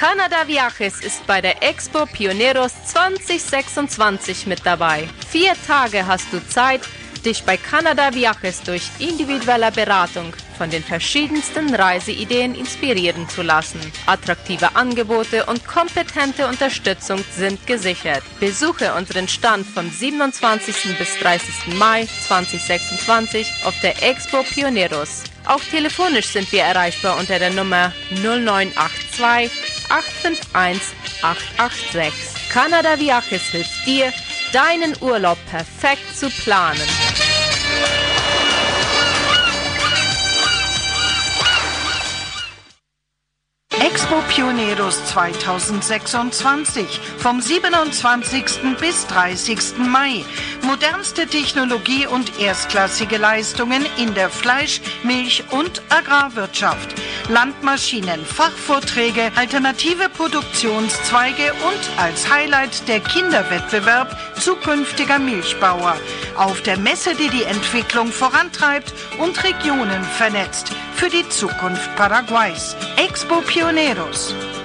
Canada Viajes ist bei der Expo Pioneros 2026 mit dabei. 4 Tage hast du Zeit, dich bei Canada Viajes durch individuelle Beratung von den verschiedensten Reiseideen inspirieren zu lassen. Attraktive Angebote und kompetente Unterstützung sind gesichert. Besuche unseren Stand vom 27. bis 30. Mai 2026 auf der Expo Pioneros. Auch telefonisch sind wir erreichbar unter der Nummer 0982 851 886. Canada Viajes hilft dir, deinen Urlaub perfekt zu planen. Expo Pioneros 2026 vom 27. bis 30. Mai. Modernste Technologie und erstklassige Leistungen in der Fleisch-, Milch- und Agrarwirtschaft. Landmaschinen, Fachvorträge, alternative Produktionszweige und als Highlight der Kinderwettbewerb zukünftiger Milchbauer. Auf der Messe, die die Entwicklung vorantreibt und Regionen vernetzt. Für die Zukunft Paraguays. Expo Pioneros.